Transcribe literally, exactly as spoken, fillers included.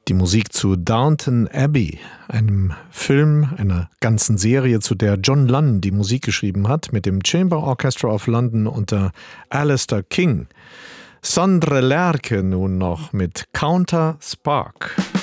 Die Musik zu Downton Abbey, einem Film, einer ganzen Serie, zu der John Lunn die Musik geschrieben hat, mit dem Chamber Orchestra of London unter Alistair King. Sondre Lerche nun noch mit Counter Spark.